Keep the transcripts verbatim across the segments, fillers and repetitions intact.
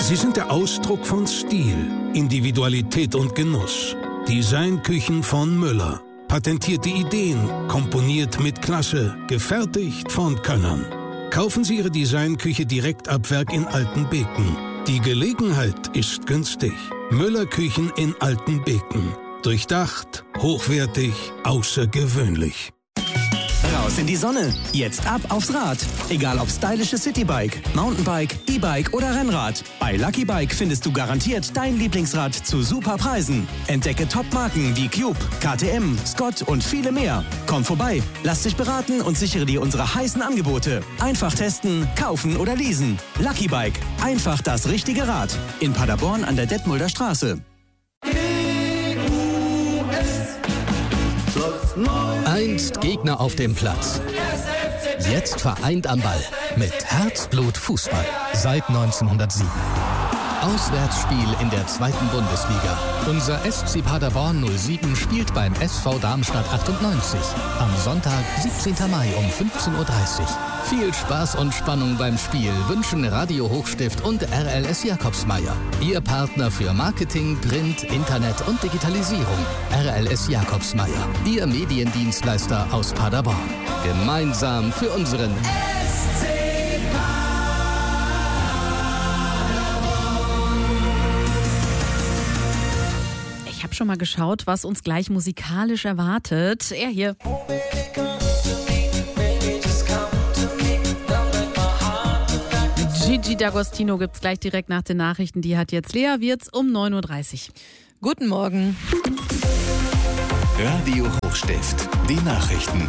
Sie sind der Ausdruck von Stil, Individualität und Genuss. Designküchen von Müller. Patentierte Ideen, komponiert mit Klasse, gefertigt von Könnern. Kaufen Sie Ihre Designküche direkt ab Werk in Altenbeken. Die Gelegenheit ist günstig. Müller Küchen in Altenbeken. Durchdacht, hochwertig, außergewöhnlich. Raus in die Sonne. Jetzt ab aufs Rad. Egal ob stylisches Citybike, Mountainbike, E-Bike oder Rennrad. Bei Lucky Bike findest du garantiert dein Lieblingsrad zu super Preisen. Entdecke Top-Marken wie Cube, K T M, Scott und viele mehr. Komm vorbei, lass dich beraten und sichere dir unsere heißen Angebote. Einfach testen, kaufen oder leasen. Lucky Bike. Einfach das richtige Rad. In Paderborn an der Detmolder Straße. Einst Gegner auf dem Platz. Jetzt vereint am Ball. Mit Herzblut Fußball. Seit neunzehnhundertsieben. Auswärtsspiel in der zweiten Bundesliga. Unser S C Paderborn null sieben spielt beim S V Darmstadt achtundneunzig. Am Sonntag, siebzehnten Mai um fünfzehn Uhr dreißig. Viel Spaß und Spannung beim Spiel wünschen Radio Hochstift und R L S Jakobsmeyer. Ihr Partner für Marketing, Print, Internet und Digitalisierung. R L S Jakobsmeyer. Ihr Mediendienstleister aus Paderborn. Gemeinsam für unseren S C Ich habe schon mal geschaut, was uns gleich musikalisch erwartet. Er hier. Gigi D'Agostino gibt's gleich direkt nach den Nachrichten. Die hat jetzt Lea Wirz um neun Uhr dreißig. Guten Morgen. Radio Hochstift, die Nachrichten.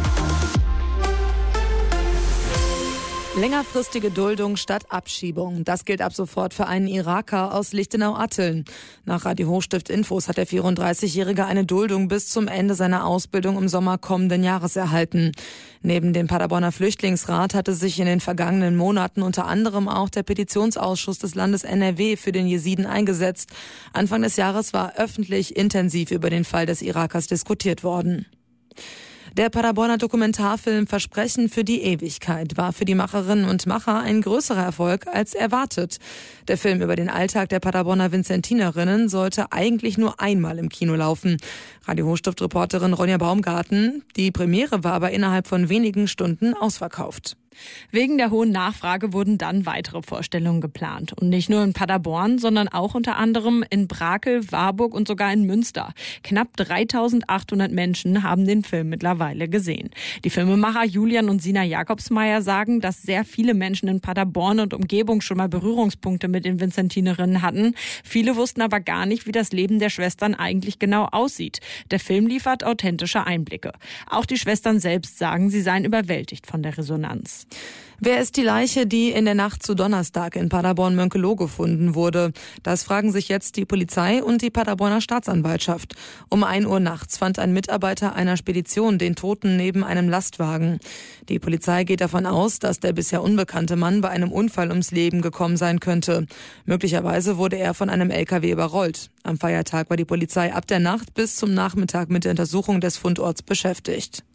Längerfristige Duldung statt Abschiebung. Das gilt ab sofort für einen Iraker aus Lichtenau-Atteln. Nach Radio Hochstift Infos hat der vierunddreißigjährige eine Duldung bis zum Ende seiner Ausbildung im Sommer kommenden Jahres erhalten. Neben dem Paderborner Flüchtlingsrat hatte sich in den vergangenen Monaten unter anderem auch der Petitionsausschuss des Landes N R W für den Jesiden eingesetzt. Anfang des Jahres war öffentlich intensiv über den Fall des Irakers diskutiert worden. Der Paderborner Dokumentarfilm Versprechen für die Ewigkeit war für die Macherinnen und Macher ein größerer Erfolg als erwartet. Der Film über den Alltag der Paderborner Vinzentinerinnen sollte eigentlich nur einmal im Kino laufen. Radio Hochstift-Reporterin Ronja Baumgarten. Die Premiere war aber innerhalb von wenigen Stunden ausverkauft. Wegen der hohen Nachfrage wurden dann weitere Vorstellungen geplant. Und nicht nur in Paderborn, sondern auch unter anderem in Brakel, Warburg und sogar in Münster. Knapp dreitausendachthundert Menschen haben den Film mittlerweile gesehen. Die Filmemacher Julian und Sina Jakobsmeyer sagen, dass sehr viele Menschen in Paderborn und Umgebung schon mal Berührungspunkte mit den Vinzentinerinnen hatten. Viele wussten aber gar nicht, wie das Leben der Schwestern eigentlich genau aussieht. Der Film liefert authentische Einblicke. Auch die Schwestern selbst sagen, sie seien überwältigt von der Resonanz. Wer ist die Leiche, die in der Nacht zu Donnerstag in Paderborn-Mönkeloh gefunden wurde? Das fragen sich jetzt die Polizei und die Paderborner Staatsanwaltschaft. Um ein Uhr nachts fand ein Mitarbeiter einer Spedition den Toten neben einem Lastwagen. Die Polizei geht davon aus, dass der bisher unbekannte Mann bei einem Unfall ums Leben gekommen sein könnte. Möglicherweise wurde er von einem L K W überrollt. Am Feiertag war die Polizei ab der Nacht bis zum Nachmittag mit der Untersuchung des Fundorts beschäftigt.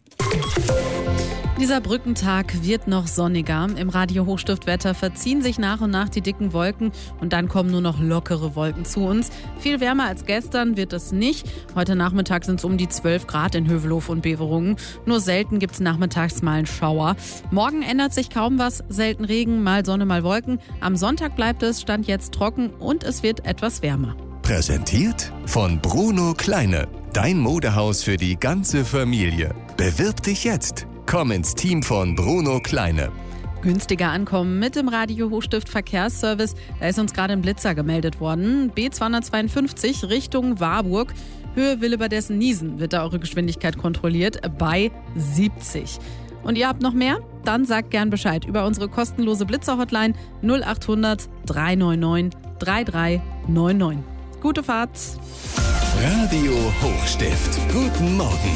Dieser Brückentag wird noch sonniger. Im Radio Hochstiftwetter verziehen sich nach und nach die dicken Wolken und dann kommen nur noch lockere Wolken zu uns. Viel wärmer als gestern wird es nicht. Heute Nachmittag sind es um die zwölf Grad in Hövelhof und Beverungen. Nur selten gibt es nachmittags mal einen Schauer. Morgen ändert sich kaum was. Selten Regen, mal Sonne, mal Wolken. Am Sonntag bleibt es Stand jetzt trocken und es wird etwas wärmer. Präsentiert von Bruno Kleine. Dein Modehaus für die ganze Familie. Bewirb dich jetzt. Komm ins Team von Bruno Kleine. Günstiger ankommen mit dem Radio Hochstift Verkehrsservice. Da ist uns gerade ein Blitzer gemeldet worden. B zweihundertzweiundfünfzig Richtung Warburg. Höhe Willebadessen-Niesen wird da eure Geschwindigkeit kontrolliert bei siebzig. Und ihr habt noch mehr? Dann sagt gern Bescheid über unsere kostenlose Blitzer-Hotline null achthundert dreihundertneunundneunzig dreiunddreißig neunundneunzig. Gute Fahrt. Radio Hochstift. Guten Morgen.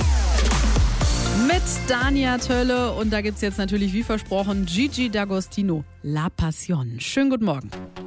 Mit Dania Tölle und da gibt's jetzt natürlich wie versprochen Gigi D'Agostino, La Passion. Schönen guten Morgen.